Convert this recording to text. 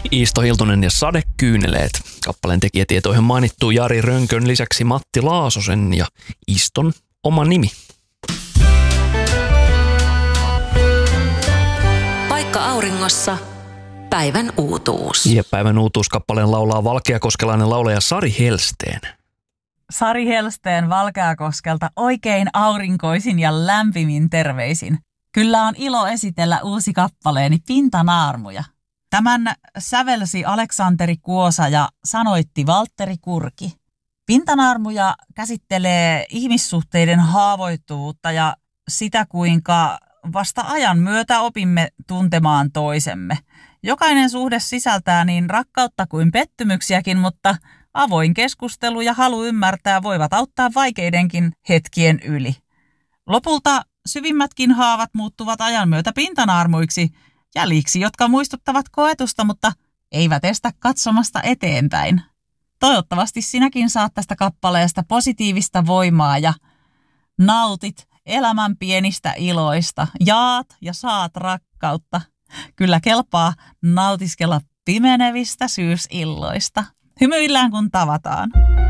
Iisto Hiltunen ja Sadekyyneleet. Kappaleen tekijätietoihin mainittuu Jari Rönkön lisäksi Matti Laasosen ja Iiston oma nimi. Paikka auringossa. Päivän uutuus. Ja päivän uutuuskappaleen laulaa valkeakoskelainen laulaja Sari Helsteen. Sari Helsteen Valkeakoskelta oikein aurinkoisin ja lämpimin terveisin. Kyllä on ilo esitellä uusi kappaleeni Pintanaarmuja. Tämän sävelsi Aleksanteri Kuosa ja sanoitti Valtteri Kurki. Pintanaarmuja käsittelee ihmissuhteiden haavoittuvuutta ja sitä, kuinka vasta ajan myötä opimme tuntemaan toisemme. Jokainen suhde sisältää niin rakkautta kuin pettymyksiäkin, mutta avoin keskustelu ja halu ymmärtää voivat auttaa vaikeidenkin hetkien yli. Lopulta syvimmätkin haavat muuttuvat ajan myötä pintanaarmuiksi, jäljiksi, jotka muistuttavat koetusta, mutta eivät estä katsomasta eteenpäin. Toivottavasti sinäkin saat tästä kappaleesta positiivista voimaa ja nautit elämän pienistä iloista. Jaat ja saat rakkautta. Kyllä kelpaa nautiskella pimenevistä syysilloista. Hymyillään kun tavataan.